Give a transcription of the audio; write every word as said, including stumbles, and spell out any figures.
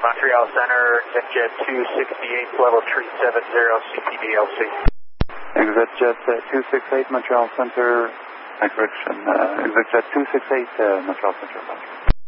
Montreal Center, ExitJet two sixty-eight, level three seven zero, C P D L C. ExitJet uh, two sixty-eight, Montreal Center, correction, uh, ExitJet two sixty-eight, uh, Montreal Center.